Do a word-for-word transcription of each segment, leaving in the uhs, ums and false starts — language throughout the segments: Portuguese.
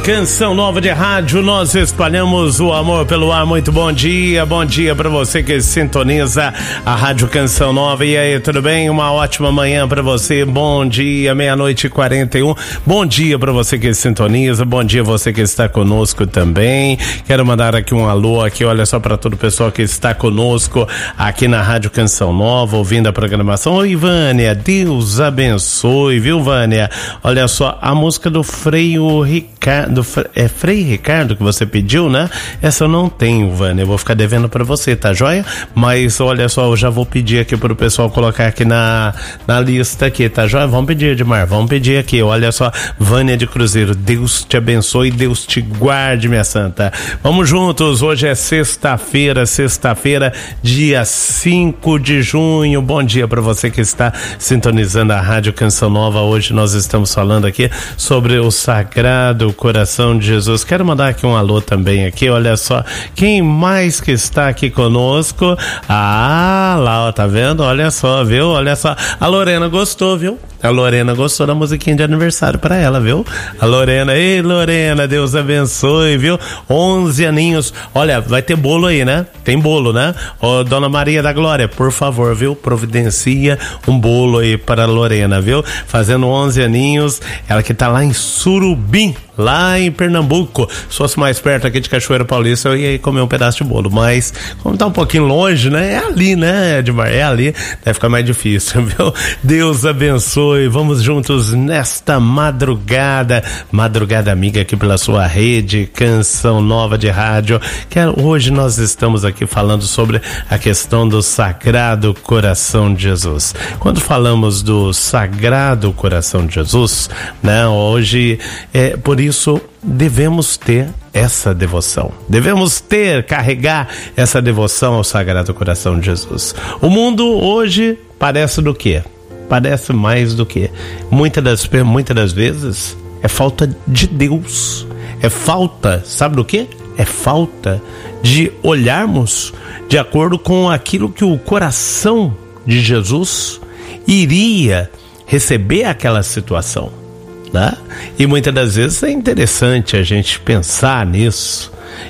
Canção Nova de Rádio, nós espalhamos o amor pelo ar. Muito bom dia, bom dia para você que sintoniza a Rádio Canção Nova. E aí, tudo bem? Uma ótima manhã para você. Bom dia, meia-noite e quarenta e um. Bom dia para você que sintoniza, bom dia você que está conosco também. Quero mandar aqui um alô aqui, olha só, para todo o pessoal que está conosco aqui na Rádio Canção Nova, ouvindo a programação. Oi, Vânia, Deus abençoe, viu, Vânia? Olha só, a música do Freio Ricardo, do, é Frei Ricardo que você pediu, né? Essa eu não tenho, Vânia, eu vou ficar devendo pra você, tá joia? Mas olha só, eu já vou pedir aqui pro pessoal colocar aqui na, na lista aqui, tá joia? Vamos pedir, Edmar, vamos pedir aqui, olha só, Vânia de Cruzeiro, Deus te abençoe, Deus te guarde, minha santa. Vamos juntos, hoje é sexta-feira, sexta-feira, dia cinco de junho, bom dia pra você que está sintonizando a Rádio Canção Nova. Hoje nós estamos falando aqui sobre o Sagrado Coração de Jesus. Quero mandar aqui um alô também aqui, olha só, quem mais que está aqui conosco? Ah, lá, ó, tá vendo? Olha só, viu? Olha só, a Lorena gostou, viu? A Lorena gostou da musiquinha de aniversário pra ela, viu? A Lorena, ei Lorena, Deus abençoe, viu? onze aninhos, olha, vai ter bolo aí, né? Tem bolo, né? Ô, Dona Maria da Glória, por favor, viu? Providencia um bolo aí para a Lorena, viu? Fazendo onze aninhos, ela que tá lá em Surubim, lá em Pernambuco. Se fosse mais perto aqui de Cachoeira Paulista, eu ia comer um pedaço de bolo, mas como tá um pouquinho longe, né? É ali, né, Edmar? É ali, deve ficar mais difícil, viu? Deus abençoe. Vamos juntos nesta madrugada, madrugada amiga aqui pela sua rede Canção Nova de Rádio, que hoje nós estamos aqui falando sobre a questão do Sagrado Coração de Jesus. Quando falamos do Sagrado Coração de Jesus, né, hoje é por isso devemos ter essa devoção, devemos ter, carregar essa devoção ao Sagrado Coração de Jesus. O mundo hoje parece do quê? Parece mais do que muitas das, muitas das vezes é falta de Deus, é falta, sabe do que? É falta de olharmos de acordo com aquilo que o coração de Jesus iria receber aquela situação, né? E muitas das vezes é interessante a gente pensar nisso.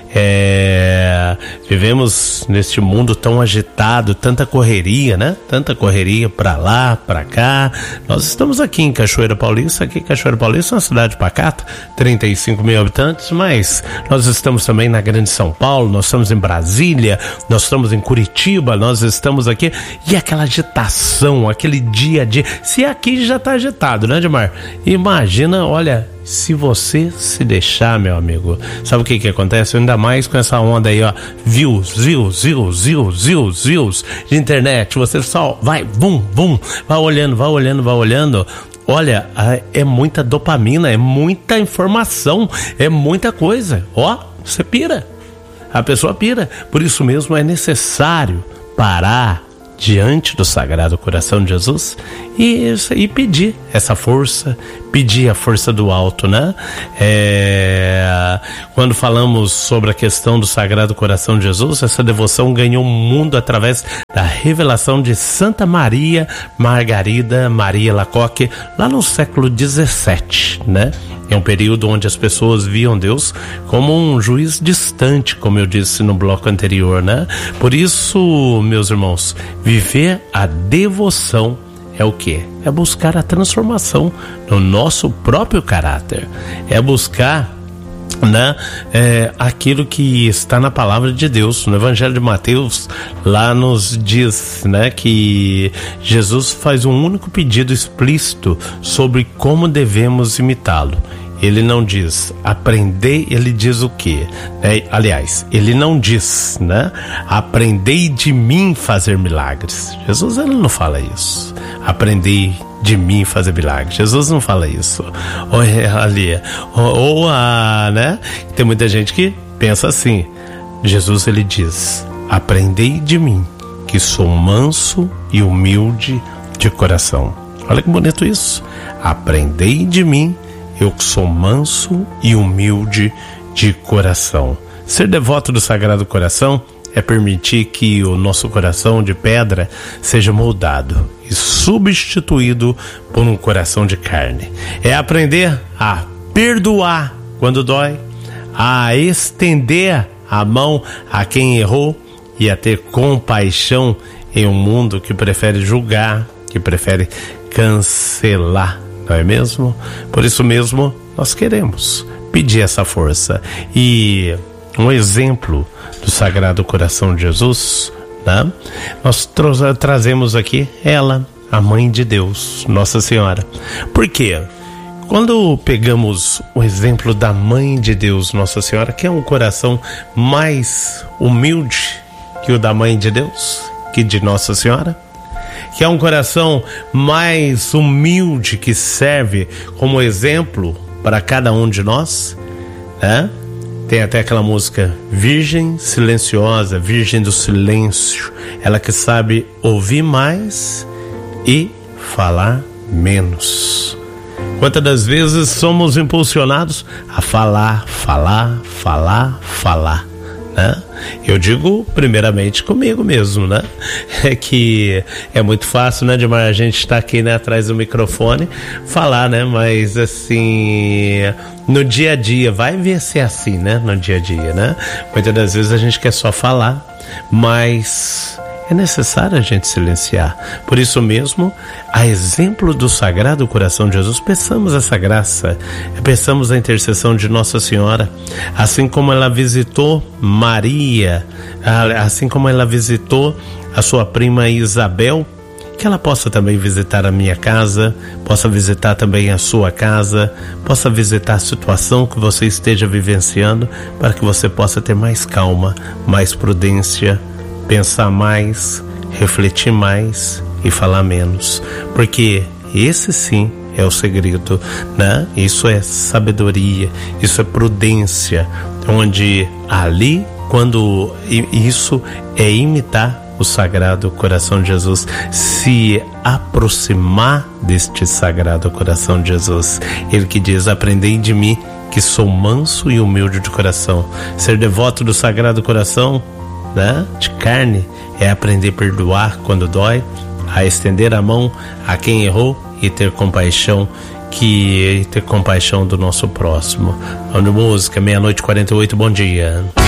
É, vivemos neste mundo tão agitado, tanta correria, né? Tanta correria pra lá, pra cá. Nós estamos aqui em Cachoeira Paulista, aqui Cachoeira Paulista é uma cidade pacata, trinta e cinco mil habitantes, mas nós estamos também na Grande São Paulo, nós estamos em Brasília, nós estamos em Curitiba, nós estamos aqui, e aquela agitação, aquele dia a dia, se aqui já tá agitado, né, Edmar? Imagina, olha, se você se deixar, meu amigo, sabe o que que acontece? Ainda mais com essa onda aí, ó, views, views, views, views, views, views de internet, você só vai, bum, bum, vai olhando, vai olhando, vai olhando. Olha, é muita dopamina, é muita informação, é muita coisa. Ó, você pira, a pessoa pira. Por isso mesmo é necessário parar diante do Sagrado Coração de Jesus e, e pedir essa força, pedir a força do alto, né? É, quando falamos sobre a questão do Sagrado Coração de Jesus, essa devoção ganhou o mundo através da revelação de Santa Maria Margarida Maria Lacoque, lá no século dezessete, né? É um período onde as pessoas viam Deus como um juiz distante, como eu disse no bloco anterior, né? Por isso, meus irmãos, viver a devoção é o quê? É buscar a transformação no nosso próprio caráter. É buscar, né, é, aquilo que está na palavra de Deus. No Evangelho de Mateus, lá nos diz, né, que Jesus faz um único pedido explícito sobre como devemos imitá-lo. Ele não diz aprendei, ele diz o quê? É, aliás, ele não diz, né? Aprendei de mim fazer milagres. Jesus, ele não fala isso. Aprendei de mim fazer milagres. Jesus não fala isso. Ou, ali, ou, ou a, né? Tem muita gente que pensa assim. Jesus, ele diz, aprendei de mim, que sou manso e humilde de coração. Olha que bonito isso. Aprendei de mim, eu sou manso e humilde de coração. Ser devoto do Sagrado Coração é permitir que o nosso coração de pedra seja moldado e substituído por um coração de carne. É aprender a perdoar quando dói, a estender a mão a quem errou e a ter compaixão em um mundo que prefere julgar, que prefere cancelar, não é mesmo? Por isso mesmo, nós queremos pedir essa força. E um exemplo do Sagrado Coração de Jesus, né? Nós tra- trazemos aqui ela, a Mãe de Deus, Nossa Senhora. Por quê? Quando pegamos o exemplo da Mãe de Deus, Nossa Senhora, que é um coração mais humilde que o da Mãe de Deus, que de Nossa Senhora, que é um coração mais humilde, que serve como exemplo para cada um de nós, né? Tem até aquela música Virgem Silenciosa, Virgem do Silêncio, ela que sabe ouvir mais e falar menos. Quantas das vezes somos impulsionados a falar, falar, falar, falar, né? Eu digo primeiramente comigo mesmo, né? É que é muito fácil, né, Edmar, a gente está aqui, né, atrás do microfone, falar, né? Mas assim, no dia a dia, vai ver se é assim, né? No dia a dia, né? Muitas das vezes a gente quer só falar, mas é necessário a gente silenciar. Por isso mesmo, a exemplo do Sagrado Coração de Jesus, peçamos essa graça, peçamos a intercessão de Nossa Senhora, assim como ela visitou Maria, assim como ela visitou a sua prima Isabel, que ela possa também visitar a minha casa, possa visitar também a sua casa, possa visitar a situação que você esteja vivenciando, para que você possa ter mais calma, mais prudência, pensar mais, refletir mais e falar menos, porque esse sim é o segredo, né? Isso é sabedoria, isso é prudência, onde ali, quando isso é imitar o Sagrado Coração de Jesus, se aproximar deste Sagrado Coração de Jesus. Ele que diz: aprendei de mim, que sou manso e humilde de coração. Ser devoto do Sagrado Coração, né, de carne, é aprender a perdoar quando dói, a estender a mão a quem errou e ter compaixão, que ter compaixão do nosso próximo. Vamos de música, meia-noite e quarenta e oito, bom dia.